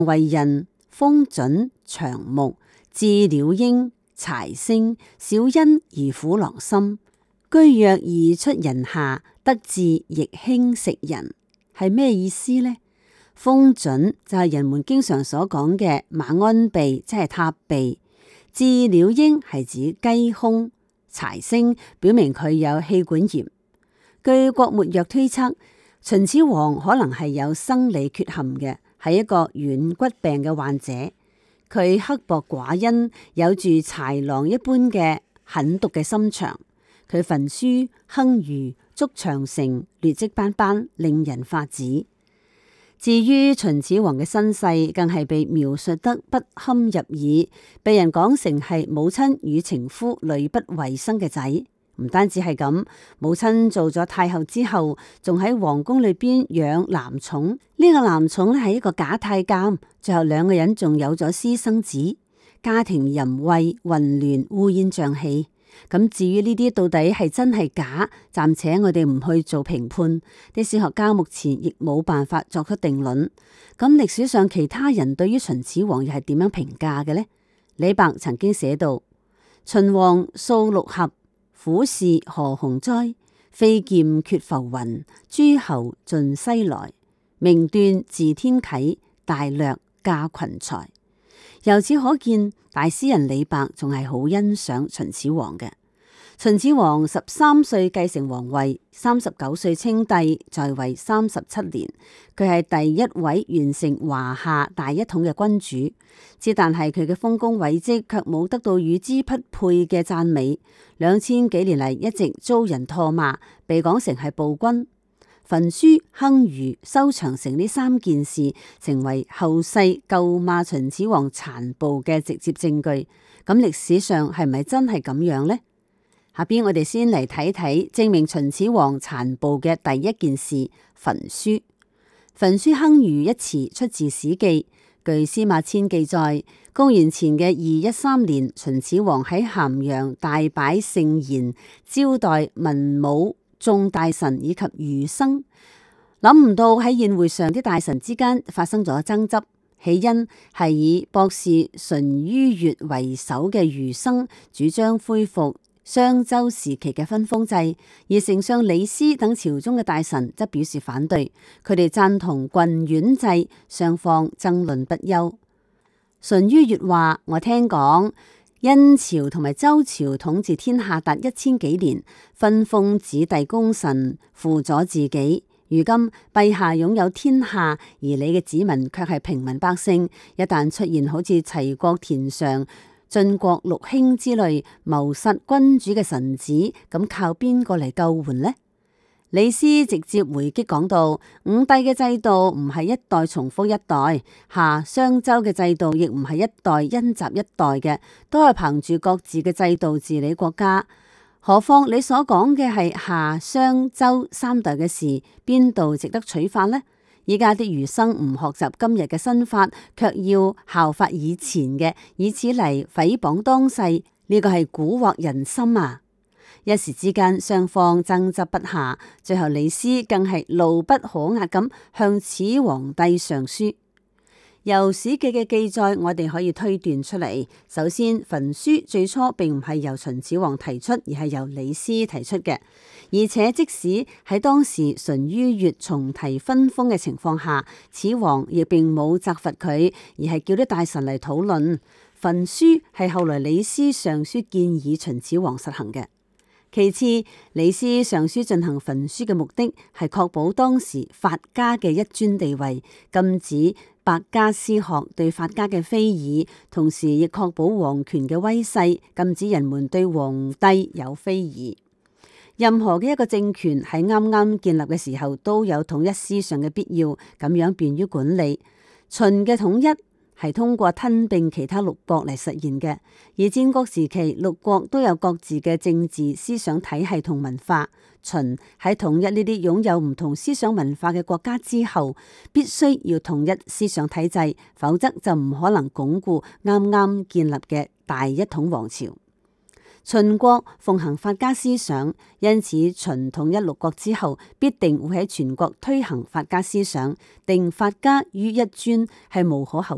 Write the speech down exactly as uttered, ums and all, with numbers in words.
為人，豐準、長目、鷙鳥鷹、柴星，小恩而苦郎心，居約而出人下，得志亦輕食人。係咩意思呢？豐準就係人們經常所講嘅馬鞍鼻，即係塌鼻；鷙鳥鷹係指雞胸；柴星表明佢有氣管炎。據郭沫若推測，秦始皇可能係有生理缺陷嘅，係一個軟骨病嘅患者。佢刻薄寡恩，有住豺狼一般嘅狠毒嘅心腸。佢焚書坑儒，築長城，劣跡斑斑，令人髮指。至於秦始皇嘅身世，更係被描述得不堪入耳，被人講成係母親與情夫呂不韋生嘅仔。唔單止係咁，母親做咗太后之後，仲喺皇宮裏邊養男寵。呢、這個男寵咧係一個假太監，最後兩個人仲有咗私生子，家庭淫穢混亂，烏煙瘴氣。咁至於呢啲到底係真係假，暫且我哋唔去做評判。啲史學家目前亦冇辦法作出定論。咁歷史上其他人對於秦始皇又係點樣評價嘅呢？李白曾經寫到：秦王素六合，虎視何鴻哉？飛劍決浮雲，諸侯盡西來。名斷自天啟，大略駕群才。由此可見，大詩人李白仲係好欣賞秦始皇嘅。秦始皇十三歲繼承皇位，三十九歲稱帝，在位三十七年。佢係第一位完成華夏大一統嘅君主。之但係佢嘅豐功偉績卻冇得到與之匹配嘅讚美。兩千幾年嚟一直遭人唾罵，被講成係暴君。焚書坑儒、修長城呢三件事，成為後世咒罵秦始皇殘暴嘅直接證據。咁歷史上係咪真係咁樣呢？下邊我哋先嚟睇睇證明秦始皇殘暴嘅第一件事——焚書。焚書坑儒一詞出自《史記》，據司馬遷記載，公元前嘅二一三年，秦始皇喺咸陽大擺盛筵，招待文武眾大臣以及儒生。諗唔到喺宴會上啲大臣之間發生咗爭執，起因係以博士淳于越為首嘅儒生主張恢復商周時期嘅分封制，而丞相李斯等朝中嘅大臣則表示反對，佢哋贊同郡縣制，雙方爭論不休。淳于越話：我聽講殷朝同埋周朝統治天下達一千幾年，分封子弟功臣，輔佐自己。如今陛下擁有天下，而你嘅子民卻係平民百姓，一旦出現好似齊國田常、晉國陸興之類謀殺君主嘅臣子，咁靠邊個嚟救援呢？李斯直接回擊講道：五帝嘅制度唔係一代重複一代，夏商周嘅制度亦唔係一代因襲一代嘅，都係憑住各自嘅制度治理國家。何況你所講嘅係夏商周三代嘅事，邊度值得取法呢？依家啲儒生唔學習今日嘅新法，卻要效法以前嘅，以此嚟誹謗當世，呢個係蠱惑人心啊！一時之間，雙方爭執不下，最後李斯更係怒不可遏咁向始皇帝上書。由史記嘅記載，我哋可以推斷出嚟。首先，焚書最初並唔係由秦始皇提出，而係由李斯提出嘅。而且即使喺當時淳于越重提分封嘅情況下，始皇亦並冇責罰佢，而係叫啲大臣嚟討論。焚書係後來李斯上書建議秦始皇實行嘅。其次，李斯上書進行焚書嘅目的係確保當時法家嘅一尊地位，禁止百家詩學對法家嘅非議，同時亦確保皇權嘅威勢，禁止人們對皇帝有非議。任何嘅一個政權喺啱啱建立嘅時候都有統一思想嘅必要，咁樣便於管理。秦嘅統一係通過吞併其他六國嚟實現嘅，而戰國時期六國都有各自嘅政治思想體系同文化。秦喺統一呢啲擁有唔同思想文化嘅國家之後，必須要統一思想體制，否則就唔可能鞏固啱啱建立嘅大一統王朝。秦國奉行法家思想，因此秦統一六國之後，必定會喺全國推行法家思想，定法家於一尊，係無可厚